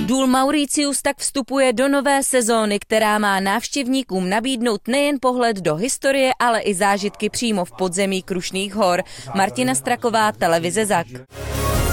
Důl Mauricius tak vstupuje do nové sezóny, která má návštěvníkům nabídnout nejen pohled do historie, ale i zážitky přímo v podzemí Krušných hor. Martina Straková, televize ZAK.